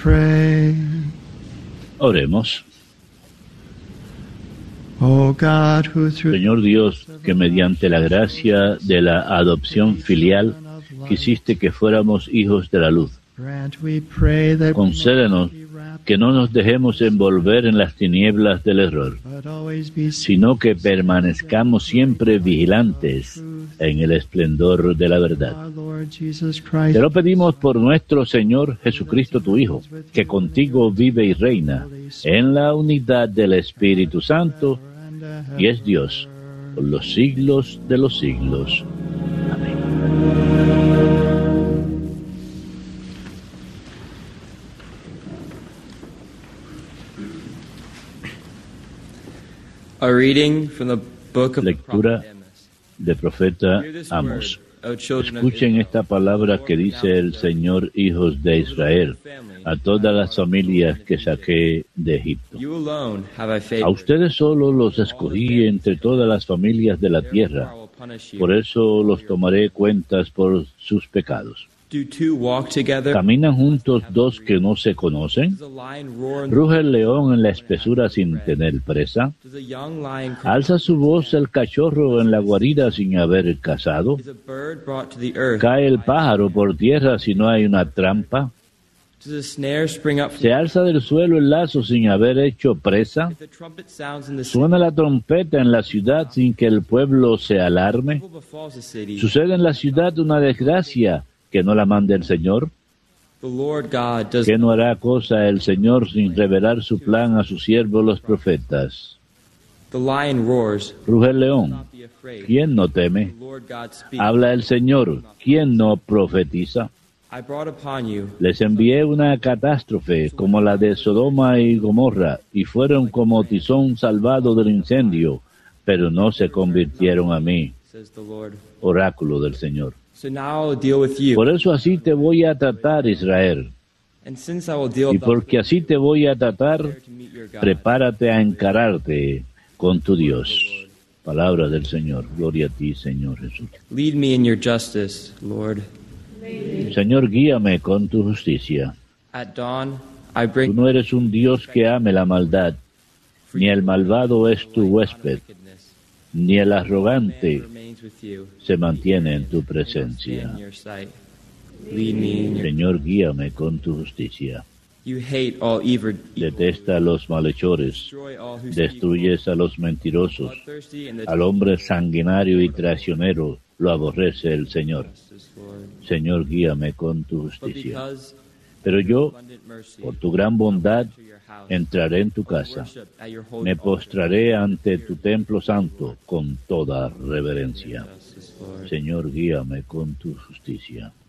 Pray. Oremos. O God, who through Señor Dios, que mediante la gracia de la adopción filial quisiste que fuéramos hijos de la luz, grant, we pray, that concédenos que no nos dejemos envolver en las tinieblas del error, but always be sino que permanezcamos siempre vigilantes en el esplendor de la verdad. our Lord Jesus Christ. Te lo pedimos por nuestro Señor Jesucristo, tu Hijo, que contigo vive y reina en la unidad del Espíritu Santo y es Dios por los siglos de los siglos. Amén. A reading from the book of the Lectura prophet Amos. del profeta Hear this Amos. word, O children of Escuchen Israel. esta palabra que dice el Señor, hijos de Israel, a todas las familias que saqué de Egipto. You alone have I A favored. ustedes solo los escogí entre todas las familias de la tierra, Therefore I will punish you. por eso los tomaré cuentas por sus pecados. Do two walk together? ¿Caminan juntos dos que no se conocen? Does a lion roar and ¿Ruge el león en la espesura sin tener presa? does a young lion cry? ¿Alza su voz el cachorro en la guarida sin haber cazado? Is a bird brought to the earth? ¿Cae el pájaro por tierra si no hay una trampa? Does a snare spring up from ¿Se alza del suelo el lazo sin haber hecho presa? If the trumpet sounds in the city, ¿Suena la trompeta en la ciudad sin que el pueblo se alarme? evil befalls the city. ¿Sucede en la ciudad una desgracia que no la mande el Señor? The Lord God does ¿Qué no hará cosa el Señor sin revelar su plan a sus siervos los profetas? The lion roars. Ruge el león. Not be afraid. ¿Quién no teme? The Lord God speaks. Habla el Señor. ¿Quién no profetiza? I brought upon you Les envié una catástrofe como la de Sodoma y Gomorra, y fueron como tizón salvado del incendio, pero no se convirtieron a mí, says the Lord. oráculo del Señor. So now I will deal with you. Por eso así te voy a tratar, Israel, And since I will deal y thus porque así te voy a tratar, prepare to meet your God. prepárate a encararte con tu Dios. Palabra del Señor. Gloria a ti, Señor Jesús. Lead me in your justice, Lord. Señor, guíame con tu justicia. At dawn I Tú bring no eres un Dios que ame la maldad, ni el malvado es tu huésped, wickedness. ni el Man arrogante remains with you. se mantiene en tu Stand presencia. in your sight. Lead me in your Señor, guíame con tu justicia. You hate all evil. Detesta a los malhechores, Destroy all who speak destruyes a los mentirosos, bloodthirsty and the al hombre sanguinario y traicionero lo aborrece el Señor. justice, Lord. Señor, guíame con tu But justicia. because Pero yo, abundant mercy, por tu gran bondad, to your house, entraré en tu casa. worship at your holy Me altar. postraré ante tu templo santo con toda reverencia. Justice, Lord. Señor, guíame con tu justicia.